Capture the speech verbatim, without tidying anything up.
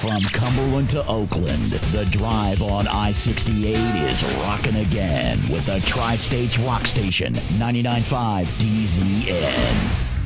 From Cumberland to Oakland, the drive on I sixty-eight is rocking again with the Tri-States Rock Station, ninety-nine point five D Z N.